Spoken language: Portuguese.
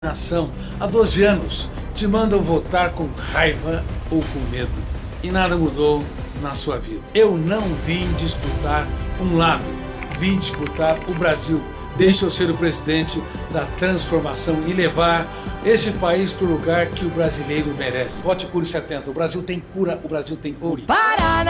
nação há 12 anos te mandam votar com raiva ou com medo e nada mudou na sua vida. Eu não vim disputar um lado, vim disputar o Brasil. Deixa eu ser o presidente da transformação e levar esse país para o lugar que o brasileiro merece. Vote Cure 70. O Brasil tem cura, o Brasil tem cure. Paraná.